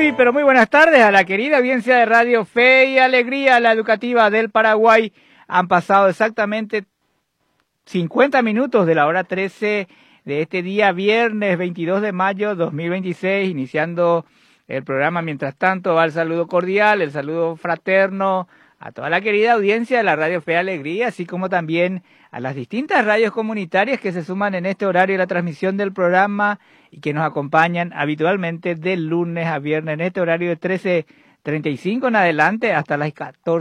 Muy, pero muy buenas tardes a la querida audiencia de Radio Fe y Alegría, la educativa del Paraguay. Han pasado exactamente 50 minutos de la hora 13 de este día viernes 22 de mayo 2026, iniciando el programa. Mientras tanto, va el saludo cordial, el saludo fraterno a toda la querida audiencia de la Radio Fe y Alegría, así como también a las distintas radios comunitarias que se suman en este horario de la transmisión del programa y que nos acompañan habitualmente de lunes a viernes en este horario de 13:35 en adelante hasta las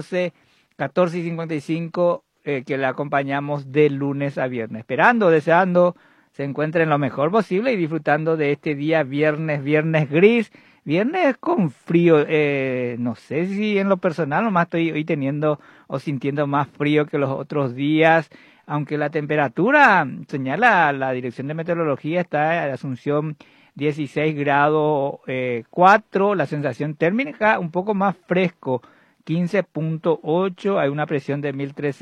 14:55 que la acompañamos de lunes a viernes. Esperando, deseando se encuentren lo mejor posible y disfrutando de este día viernes gris, viernes con frío. No sé si en lo personal nomás estoy hoy teniendo o sintiendo más frío que los otros días, aunque la temperatura, señala la Dirección de Meteorología, está en Asunción 16 grados 4, la sensación térmica un poco más fresco, 15.8, hay una presión de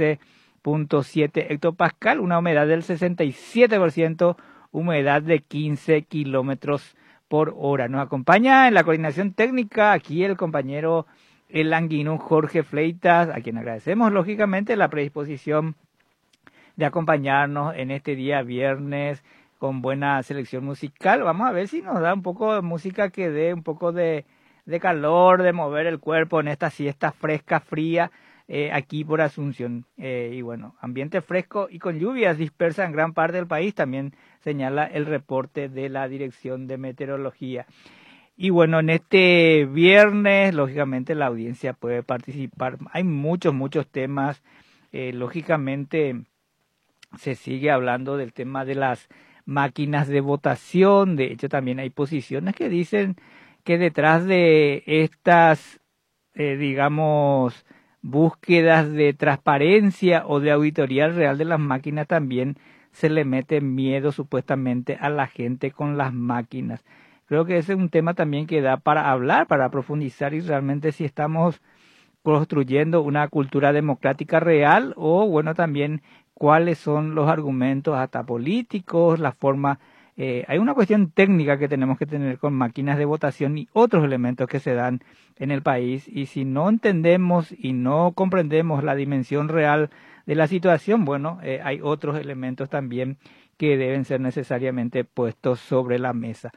1013.7 hectopascal, una humedad del 67%, humedad de 15 kilómetros por hora. Nos acompaña en la coordinación técnica aquí el compañero el anguino Jorge Fleitas, a quien agradecemos lógicamente la predisposición de acompañarnos en este día viernes con buena selección musical. Vamos a ver si nos da un poco de música que dé un poco de calor, de mover el cuerpo en esta siesta fresca, fría, aquí por Asunción. Y bueno, ambiente fresco y con lluvias dispersas en gran parte del país, también señala el reporte de la Dirección de Meteorología. Y bueno, en este viernes, lógicamente, la audiencia puede participar. Hay muchos temas. Lógicamente, se sigue hablando del tema de las máquinas de votación. De hecho, también hay posiciones que dicen que detrás de estas, digamos, búsquedas de transparencia o de auditoría real de las máquinas, también se le mete miedo supuestamente a la gente con las máquinas. Creo que ese es un tema también que da para hablar, para profundizar y realmente si estamos construyendo una cultura democrática real o, bueno, también cuáles son los argumentos hasta políticos, la forma. Hay una cuestión técnica que tenemos que tener con máquinas de votación y otros elementos que se dan en el país, y si no entendemos y no comprendemos la dimensión real de la situación, bueno, hay otros elementos también que deben ser necesariamente puestos sobre la mesa.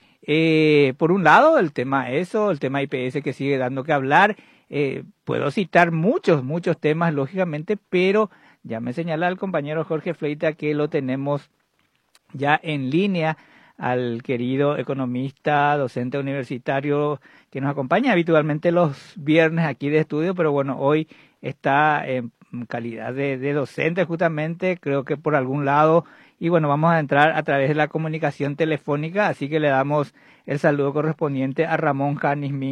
Por un lado, el tema IPS que sigue dando que hablar. Puedo citar muchos temas, lógicamente, pero ya me señala el compañero Jorge Fleita que lo tenemos ya en línea al querido economista, docente universitario que nos acompaña habitualmente los viernes aquí de estudio, pero bueno, hoy está en calidad de docente justamente, creo que por algún lado, y bueno, vamos a entrar a través de la comunicación telefónica, así que le damos el saludo correspondiente a Ramón Janismín.